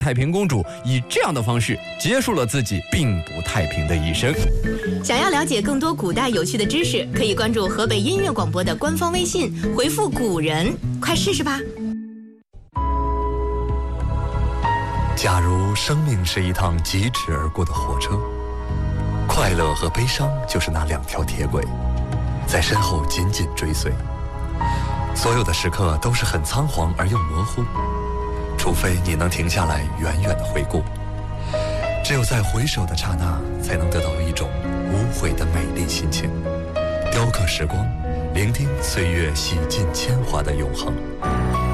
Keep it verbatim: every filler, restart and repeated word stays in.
太平公主以这样的方式结束了自己并不太平的一生。 想要了解更多古代有趣的知识，可以关注河北音乐广播的官方微信，回复古人，快试试吧。 假如生命是一趟疾驰而过的火车，快乐和悲伤就是那两条铁轨，在身后紧紧追随。所有的时刻都是很仓皇而又模糊，除非你能停下来远远地回顾，只有在回首的刹那，才能得到一种无悔的美丽心情，雕刻时光，聆听岁月洗尽铅华的永恒。